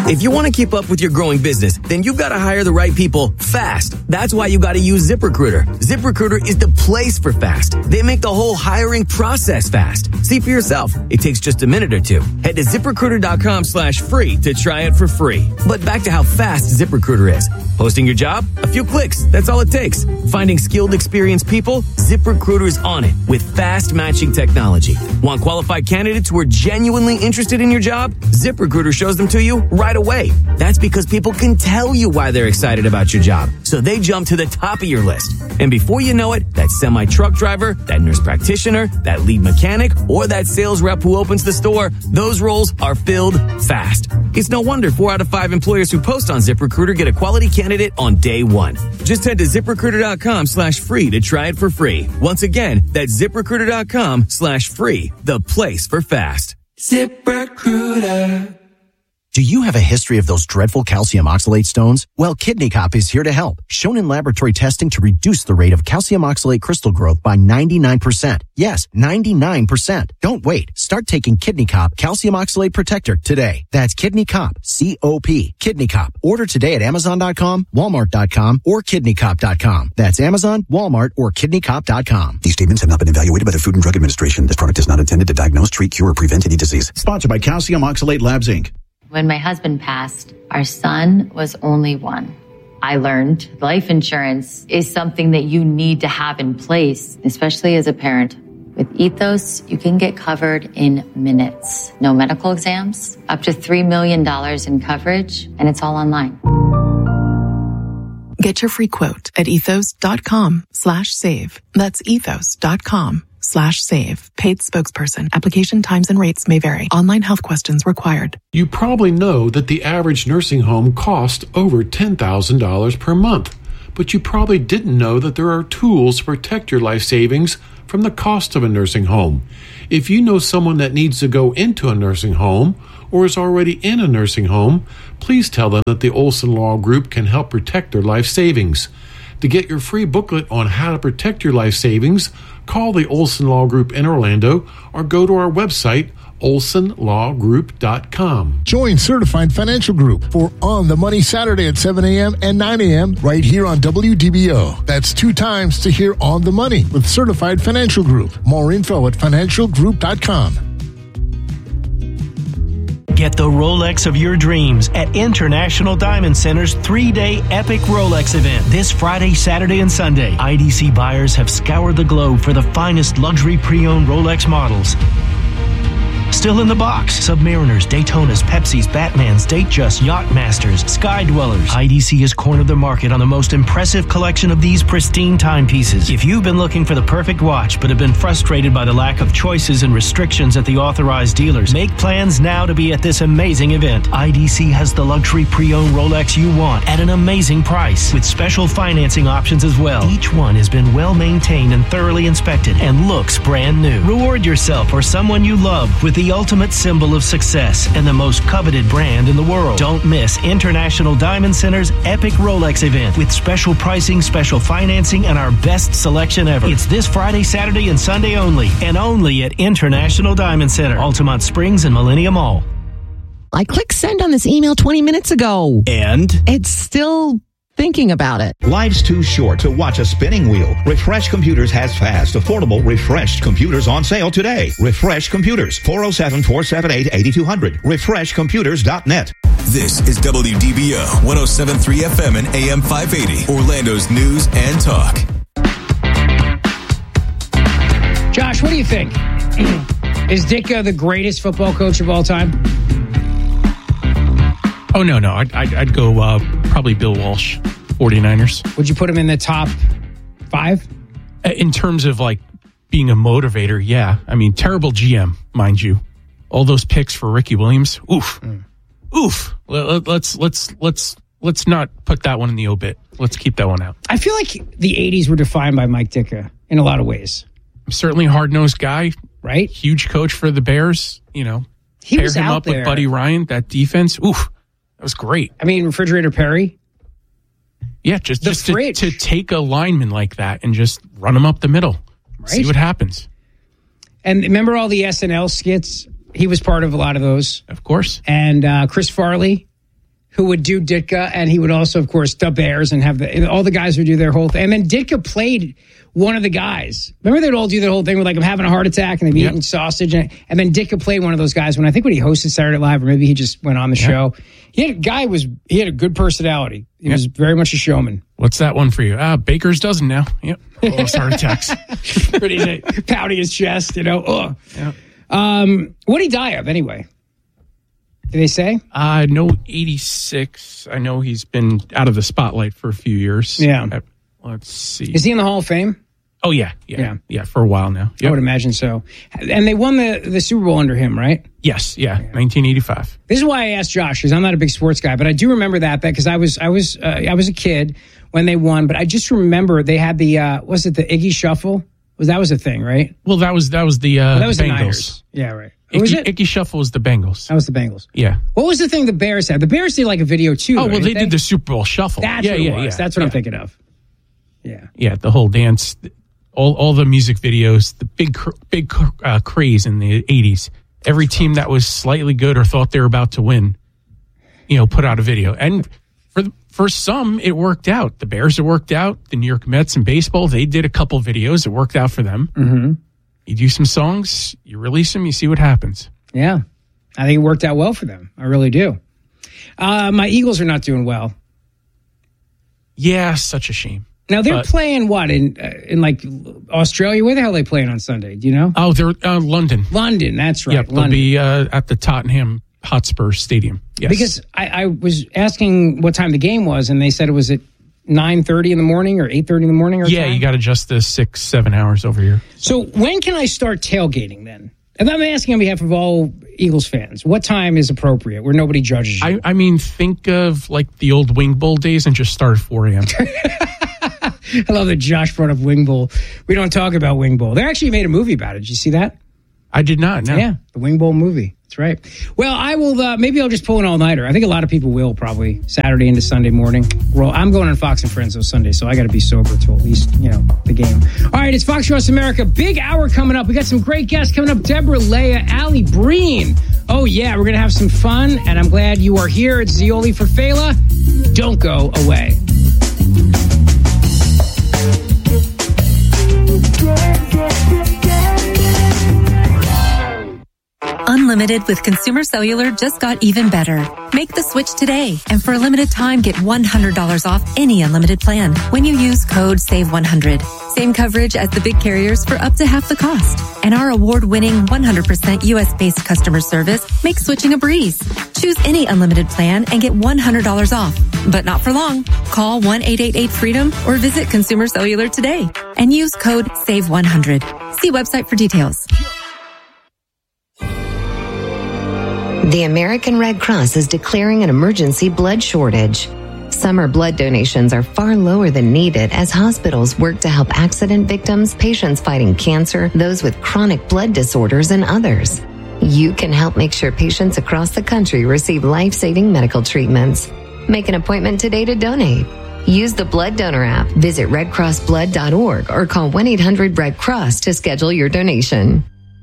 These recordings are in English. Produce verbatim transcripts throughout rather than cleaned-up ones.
If you want to keep up with your growing business, then you've got to hire the right people fast. That's why you got to use ZipRecruiter. ZipRecruiter is the place for fast. They make the whole hiring process fast. See for yourself. It takes just a minute or two. Head to ZipRecruiter.com slash free to try it for free. But back to how fast ZipRecruiter is. Posting your job? A few clicks. That's all it takes. Finding skilled, experienced people? ZipRecruiter is on it with fast matching technology. Want qualified candidates who are genuinely interested in your job? ZipRecruiter shows them to you right away. That's because people can tell you why they're excited about your job. So they jump to the top of your list. And before you know it, that semi-truck driver, that nurse practitioner, that lead mechanic, or that sales rep who opens the store, those roles are filled fast. It's no wonder four out of five employers who post on ZipRecruiter get a quality candidate on day one. Just head to ZipRecruiter.com slash free to try it for free. Once again, that's ZipRecruiter.com slash free, the place for fast. ZipRecruiter. Do you have a history of those dreadful calcium oxalate stones? Well, Kidney Cop is here to help. Shown in laboratory testing to reduce the rate of calcium oxalate crystal growth by ninety-nine percent. Yes, ninety-nine percent. Don't wait. Start taking Kidney Cop Calcium Oxalate Protector today. That's Kidney Cop, C O P. Kidney Cop. Order today at Amazon dot com, Walmart dot com, or Kidney Cop dot com. That's Amazon, Walmart, or Kidney Cop dot com. These statements have not been evaluated by the Food and Drug Administration. This product is not intended to diagnose, treat, cure, or prevent any disease. Sponsored by Calcium Oxalate Labs, Incorporated. When my husband passed, our son was only one. I learned life insurance is something that you need to have in place, especially as a parent. With Ethos, you can get covered in minutes. No medical exams, up to three million dollars in coverage, and it's all online. Get your free quote at ethos.com slash save. That's ethos.com slash save. Paid spokesperson. Application times and rates may vary. Online health questions required. You probably know that the average nursing home costs over ten thousand dollars per month, but you probably didn't know that there are tools to protect your life savings from the cost of a nursing home. If you know someone that needs to go into a nursing home or is already in a nursing home, please tell them that the Olson Law Group can help protect their life savings. To get your free booklet on how to protect your life savings, call the Olson Law Group in Orlando or go to our website, olson law group dot com. Join Certified Financial Group for On the Money Saturday at seven a.m. and nine a.m. right here on W D B O. That's two times to hear On the Money with Certified Financial Group. More info at financial group dot com. Get the Rolex of your dreams at International Diamond Center's three-day epic Rolex event. This Friday, Saturday, and Sunday, I D C buyers have scoured the globe for the finest luxury pre-owned Rolex models. Still in the box, Submariners, Daytonas, Pepsis, Batmans, Datejust, Yachtmasters, Sky Dwellers. I D C has cornered the market on the most impressive collection of these pristine timepieces. If you've been looking for the perfect watch but have been frustrated by the lack of choices and restrictions at the authorized dealers, make plans now to be at this amazing event. I D C has the luxury pre-owned Rolex you want at an amazing price with special financing options as well. Each one has been well maintained and thoroughly inspected and looks brand new. Reward yourself or someone you love with the ultimate symbol of success and the most coveted brand in the world. Don't miss International Diamond Center's epic Rolex event with special pricing, special financing, and our best selection ever. It's this Friday, Saturday, and Sunday only, and only at International Diamond Center, Altamont Springs and Millennium Mall. I clicked send on this email twenty minutes ago. And? It's still thinking about it. Life's too short to watch a spinning wheel. Refresh Computers has fast, affordable, refreshed computers on sale today. Refresh Computers, four oh seven, four seven eight, eight two hundred. refresh computers dot net. This is W D B O, one oh seven point three F M and A M five eighty, Orlando's news and talk. Josh, what do you think? Is Ditka the greatest football coach of all time? Oh, no, no. I'd, I'd, I'd go uh, probably Bill Walsh, forty-niners. Would you put him in the top five? In terms of, like, being a motivator, yeah. I mean, terrible G M, mind you. All those picks for Ricky Williams, oof. Mm. Oof. Let's, let's, let's, let's not put that one in the obit. Let's keep that one out. I feel like the eighties were defined by Mike Ditka in a lot of ways. Certainly a hard-nosed guy. Right? Huge coach for the Bears, you know. He pair was him out up there. with Buddy Ryan, that defense, oof. That was great. I mean, Refrigerator Perry. Yeah, just, the just to, to take a lineman like that and just run him up the middle. Right. See what happens. And remember all the S N L skits? He was part of a lot of those. Of course. And uh, Chris Farley who would do Ditka, and he would also, of course, dub Bears and have the all the guys would do their whole thing. And then Ditka played one of the guys. Remember they'd all do the whole thing with like, I'm having a heart attack, and they'd be yep. eating sausage. And, and then Ditka played one of those guys when I think when he hosted Saturday Night Live, or maybe he just went on the yep. show. He had a guy was he had a good personality. He yep. was very much a showman. What's that one for you? Ah, Baker's dozen now. Yep. All those heart attacks. Pretty pounding his chest, you know. Ugh. Yep. Um, what did he die of anyway? Did they say? I uh, know eighty-six. I know he's been out of the spotlight for a few years. Yeah. Uh, let's see. Is he in the Hall of Fame? Oh, yeah. Yeah. Yeah, yeah for a while now. Yep. I would imagine so. And they won the, the Super Bowl under him, right? Yes. Yeah. yeah. nineteen eighty-five. This is why I asked Josh, because I'm not a big sports guy, but I do remember that because I was I was uh, I was a kid when they won, but I just remember they had the uh, was it the Iggy Shuffle? Was that was a thing, right? Well, that was that was the uh, oh, that was the the Bengals. Niners. Yeah, right. Icky, was it? Icky Shuffle was the Bengals. That was the Bengals. Yeah. What was the thing the Bears had? The Bears did like a video too. Oh, well, right? they, they did the Super Bowl Shuffle. That's yeah, what it yeah, was. yeah. That's what yeah. I'm thinking of. Yeah. Yeah, the whole dance, all all the music videos, the big big uh, craze in the eighties. Every team that was slightly good or thought they were about to win, you know, put out a video. And for for some, it worked out. The Bears, it worked out. The New York Mets in baseball, they did a couple videos. It worked out for them. Mm-hmm. You do some songs, you release them, you see what happens. Yeah. I think it worked out well for them. I really do. Uh, my Eagles are not doing well. Yeah, such a shame. Now, they're but, playing what? In uh, in like Australia? Where the hell are they playing on Sunday? Do you know? Oh, they're uh, London. London, that's right. Yep, they'll be uh, at the Tottenham Hotspur Stadium. Yes. Because I, I was asking what time the game was, and they said it was at nine thirty in the morning or eight thirty in the morning? Or yeah, time? You got to adjust the six, seven hours over here. So when can I start tailgating then? And I'm asking on behalf of all Eagles fans, what time is appropriate where nobody judges you? I, I mean, think of like the old Wing Bowl days and just start at four a.m. I love that Josh brought up Wing Bowl. We don't talk about Wing Bowl. They actually made a movie about it. Did you see that? I did not, no. Yeah, the Wing Bowl movie. That's right. Well, I will, uh, maybe I'll just pull an all-nighter. I think a lot of people will probably Saturday into Sunday morning. Well, I'm going on Fox and Friends on Sunday, so I got to be sober till at least, you know, the game. All right, it's Fox Across America. Big hour coming up. We got some great guests coming up. Deborah Leah, Allie Breen. Oh, yeah, we're going to have some fun, and I'm glad you are here. It's Zioli for Fela. Don't go away. Unlimited with Consumer Cellular just got even better. Make the switch today, and for a limited time, get one hundred dollars off any unlimited plan when you use code save one hundred. Same coverage as the big carriers for up to half the cost. And our award-winning one hundred percent U S-based customer service makes switching a breeze. Choose any unlimited plan and get one hundred dollars off, but not for long. Call one eight eight eight freedom or visit Consumer Cellular today and use code save one hundred. See website for details. The American Red Cross is declaring an emergency blood shortage. Summer blood donations are far lower than needed as hospitals work to help accident victims, patients fighting cancer, those with chronic blood disorders, and others. You can help make sure patients across the country receive life-saving medical treatments. Make an appointment today to donate. Use the Blood Donor app, visit red cross blood dot org, or call one eight hundred red cross to schedule your donation.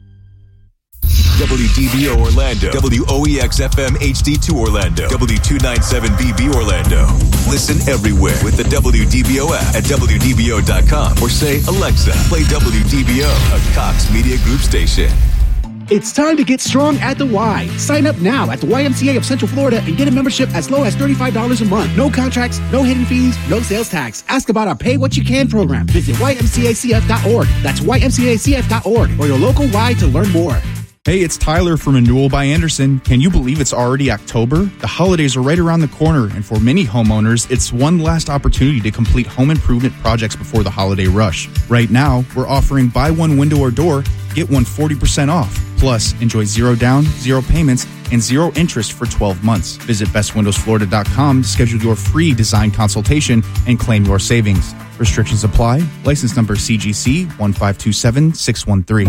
W D B O Orlando, W O E X F M H D two Orlando, W two ninety-seven B B Orlando. Listen everywhere with the W D B O app at W D B O dot com or say, Alexa, play W D B O, a Cox Media Group station. It's time to get strong at the Y. Sign up now at the Y M C A of Central Florida and get a membership as low as thirty-five dollars a month. No contracts, no hidden fees, no sales tax. Ask about our Pay What You Can program. Visit Y M C A C F dot org. That's Y M C A C F dot org or your local Y to learn more. Hey, it's Tyler from Renewal by Anderson. Can you believe it's already October? The holidays are right around the corner, and for many homeowners, it's one last opportunity to complete home improvement projects before the holiday rush. Right now, we're offering buy one window or door, get one forty percent off. Plus, enjoy zero down, zero payments, and zero interest for twelve months. Visit best windows florida dot com to schedule your free design consultation and claim your savings. Restrictions apply. License number C G C one five two seven six one three.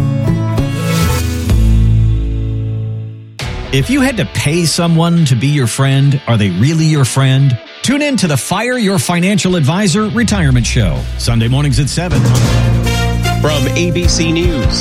If you had to pay someone to be your friend, are they really your friend? Tune in to the Fire Your Financial Advisor Retirement Show, Sunday mornings at seven. From A B C News,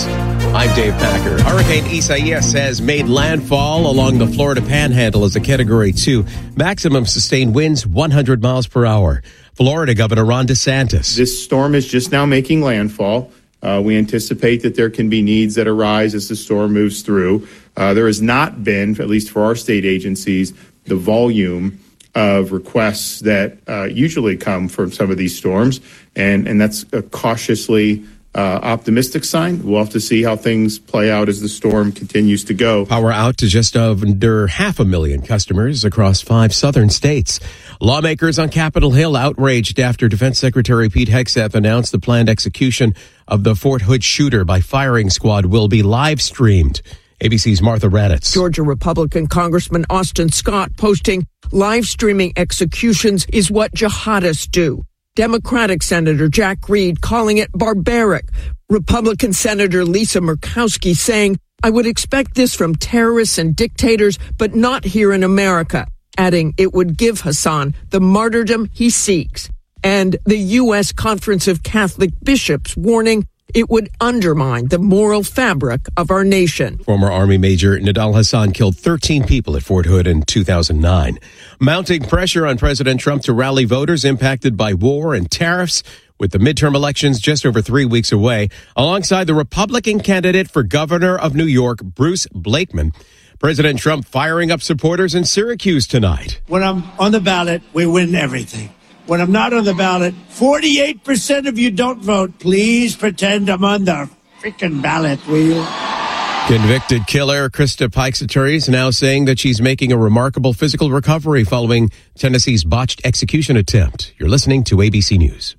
I'm Dave Packer. Hurricane Isaias has made landfall along the Florida Panhandle as a Category two. Maximum sustained winds one hundred miles per hour. Florida Governor Ron DeSantis. This storm is just now making landfall. Uh, we anticipate that there can be needs that arise as the storm moves through. Uh, there has not been, at least for our state agencies, the volume of requests that uh, usually come from some of these storms, and, and that's a cautiously uh, optimistic sign. We'll have to see how things play out as the storm continues to go. Power out to just under half a million customers across five southern states. Lawmakers on Capitol Hill outraged after Defense Secretary Pete Hegseth announced the planned execution of the Fort Hood shooter by firing squad will be live streamed. A B C's Martha Raddatz. Georgia Republican Congressman Austin Scott posting, live streaming executions is what jihadists do. Democratic Senator Jack Reed calling it barbaric. Republican Senator Lisa Murkowski saying, I would expect this from terrorists and dictators, but not here in America. Adding it would give Hassan the martyrdom he seeks. And the U S Conference of Catholic Bishops warning it would undermine the moral fabric of our nation. Former Army Major Nidal Hassan killed thirteen people at Fort Hood in two thousand nine. Mounting pressure on President Trump to rally voters impacted by war and tariffs, with the midterm elections just over three weeks away, alongside the Republican candidate for governor of New York, Bruce Blakeman. President Trump firing up supporters in Syracuse tonight. When I'm on the ballot, we win everything. When I'm not on the ballot, forty-eight percent of you don't vote. Please pretend I'm on the freaking ballot, will you? Convicted killer Krista Pike's attorneys now saying that she's making a remarkable physical recovery following Tennessee's botched execution attempt. You're listening to A B C News.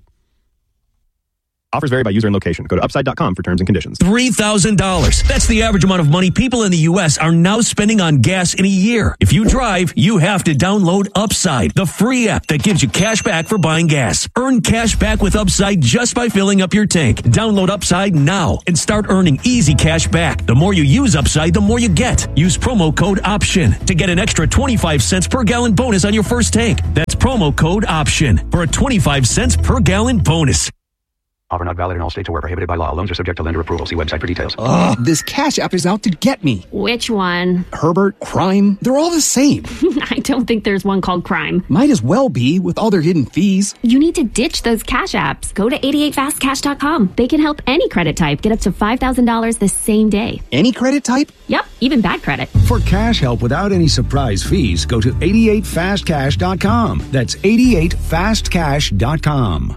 Offers vary by user and location. Go to upside dot com for terms and conditions. three thousand dollars. That's the average amount of money people in the U S are now spending on gas in a year. If you drive, you have to download Upside, the free app that gives you cash back for buying gas. Earn cash back with Upside just by filling up your tank. Download Upside now and start earning easy cash back. The more you use Upside, the more you get. Use promo code OPTION to get an extra twenty-five cents per gallon bonus on your first tank. That's promo code OPTION for a twenty-five cents per gallon bonus. Offer not valid in all states or where prohibited by law. Loans are subject to lender approval. See website for details. Ugh, this Cash App is out to get me. Which one? Herbert, Crime, they're all the same. I don't think there's one called Crime. Might as well be with all their hidden fees. You need to ditch those Cash Apps. Go to eighty-eight fast cash dot com. They can help any credit type get up to five thousand dollars the same day. Any credit type? Yep, even bad credit. For cash help without any surprise fees, go to eighty-eight fast cash dot com. That's eighty-eight fast cash dot com.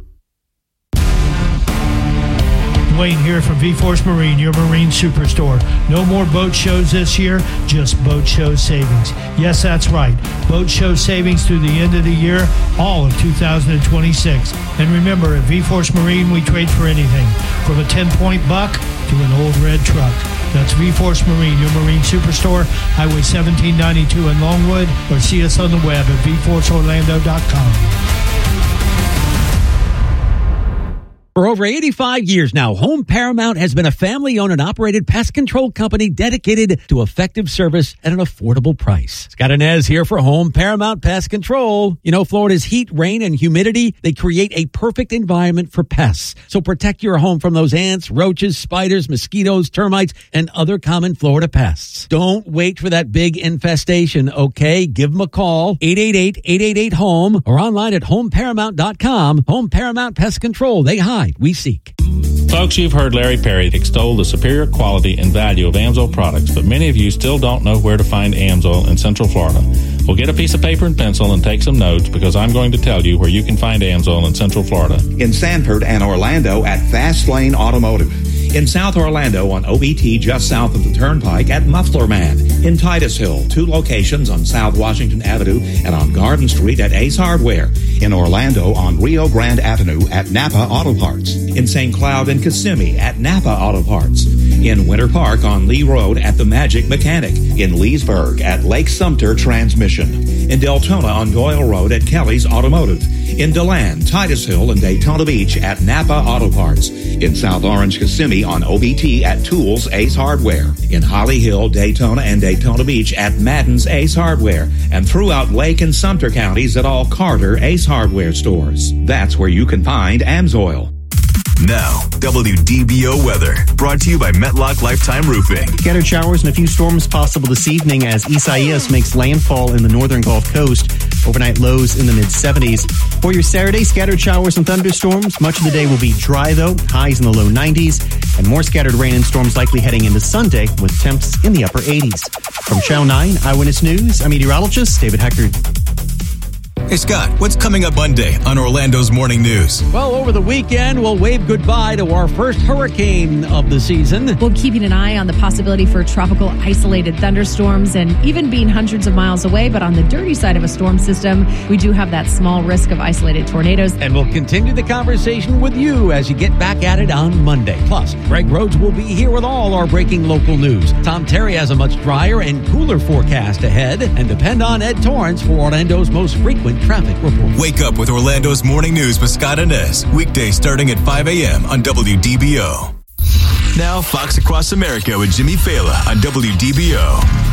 Wayne here from V-Force Marine, your marine superstore. No more boat shows this year, just boat show savings. Yes, that's right. Boat show savings through the end of the year, all of two thousand twenty-six. And remember, at V-Force Marine, we trade for anything, from a ten-point buck to an old red truck. That's V-Force Marine, your marine superstore, Highway seventeen ninety-two in Longwood, or see us on the web at v force orlando dot com. For over eighty-five years now, Home Paramount has been a family-owned and operated pest control company dedicated to effective service at an affordable price. Scott Inez here for Home Paramount Pest Control. You know, Florida's heat, rain, and humidity, they create a perfect environment for pests. So protect your home from those ants, roaches, spiders, mosquitoes, termites, and other common Florida pests. Don't wait for that big infestation, okay? Give them a call, eight eight eight, eight eight eight, HOME, or online at home paramount dot com. Home Paramount Pest Control. They hide. We seek. Folks, you've heard Larry Perry extol the superior quality and value of Amsoil products, but many of you still don't know where to find Amsoil in Central Florida. Well, get a piece of paper and pencil and take some notes, because I'm going to tell you where you can find Amsoil in Central Florida. In Sanford and Orlando at Fast Lane Automotive. In South Orlando on O B T just south of the Turnpike at Muffler Man. In Titusville, two locations on South Washington Avenue and on Garden Street at Ace Hardware. In Orlando on Rio Grande Avenue at Napa Auto Parts. In Saint Cloud and Kissimmee at Napa Auto Parts. In Winter Park on Lee Road at The Magic Mechanic. In Leesburg at Lake Sumter Transmission. In Deltona on Doyle Road at Kelly's Automotive. In DeLand, Titusville, and Daytona Beach at Napa Auto Parts. In South Orange, Kissimmee on O B T at Tools Ace Hardware. In Holly Hill, Daytona, and Daytona Beach at Madden's Ace Hardware. And throughout Lake and Sumter counties at all Carter Ace Hardware stores. That's where you can find Amsoil. Now, W D B O weather, brought to you by Metlock Lifetime Roofing. Scattered showers and a few storms possible this evening as Isaias makes landfall in the northern Gulf Coast. Overnight lows in the mid seventies. For your Saturday, scattered showers and thunderstorms. Much of the day will be dry, though. Highs in the low nineties. And more scattered rain and storms likely heading into Sunday with temps in the upper eighties. From Channel nine Eyewitness News, I'm meteorologist David Heckard. Hey, Scott, what's coming up Monday on Orlando's Morning News? Well, over the weekend, we'll wave goodbye to our first hurricane of the season. We'll keeping an eye on the possibility for tropical isolated thunderstorms and even being hundreds of miles away. But on the dirty side of a storm system, we do have that small risk of isolated tornadoes. And we'll continue the conversation with you as you get back at it on Monday. Plus, Greg Rhodes will be here with all our breaking local news. Tom Terry has a much drier and cooler forecast ahead. And depend on Ed Torrance for Orlando's most frequent traffic report. Wake up with Orlando's Morning News with Scott Inez. Weekdays starting at five a.m. on W D B O. Now, Fox Across America with Jimmy Fallon on W D B O.